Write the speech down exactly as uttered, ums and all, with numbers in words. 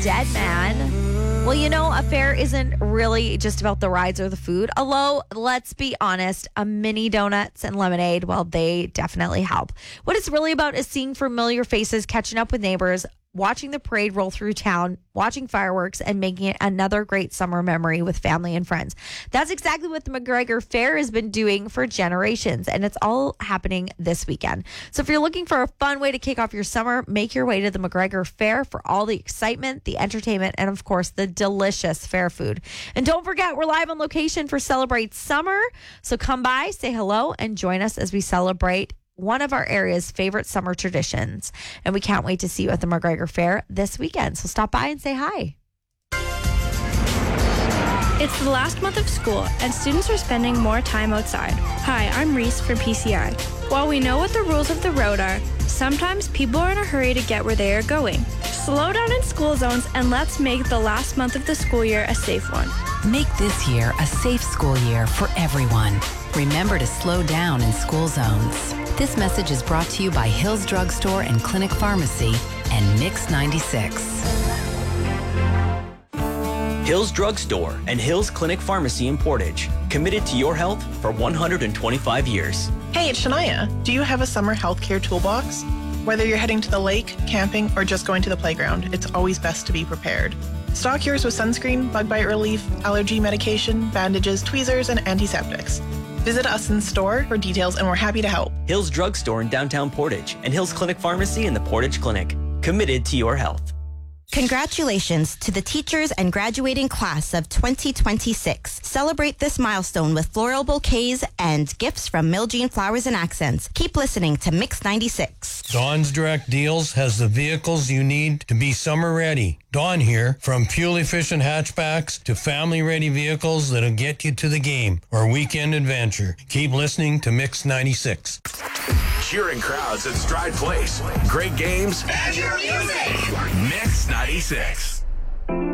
Dead Man. Well, you know, a fair isn't really just about the rides or the food. Although, let's be honest, a mini donuts and lemonade, well, they definitely help. What it's really about is seeing familiar faces, catching up with neighbors, watching the parade roll through town, watching fireworks, and making it another great summer memory with family and friends. That's exactly what the McGregor Fair has been doing for generations, and it's all happening this weekend. So if you're looking for a fun way to kick off your summer, make your way to the McGregor Fair for all the excitement, the entertainment, and of course, the delicious fair food. And don't forget, we're live on location for Celebrate Summer. So come by, say hello, and join us as we celebrate one of our area's favorite summer traditions. And we can't wait to see you at the McGregor Fair this weekend. So stop by and say hi. It's the last month of school, and students are spending more time outside. Hi, I'm Reese from P C I. While we know what the rules of the road are, sometimes people are in a hurry to get where they are going. Slow down in school zones, and let's make the last month of the school year a safe one. Make this year a safe school year for everyone. Remember to slow down in school zones. This message is brought to you by Hills Drug Store and Clinic Pharmacy and Mix ninety-six. Hills Drug Store and Hills Clinic Pharmacy in Portage. Committed to your health for one hundred twenty-five years. Hey, it's Shania. Do you have a summer healthcare toolbox? Whether you're heading to the lake, camping, or just going to the playground, it's always best to be prepared. Stock yours with sunscreen, bug bite relief, allergy medication, bandages, tweezers, and antiseptics. Visit us in store for details, and we're happy to help. Hills Drug Store in downtown Portage and Hills Clinic Pharmacy in the Portage Clinic. Committed to your health. Congratulations to the teachers and graduating class of twenty twenty-six. Celebrate this milestone with floral bouquets and gifts from Miljean Flowers and Accents. Keep listening to Mix ninety-six. Dawn's Direct Deals has the vehicles you need to be summer ready. Dawn here, from fuel-efficient hatchbacks to family-ready vehicles that'll get you to the game or weekend adventure. Keep listening to Mix ninety-six. Cheering crowds at Stride Place. Great games. And your music. Mix ninety-six.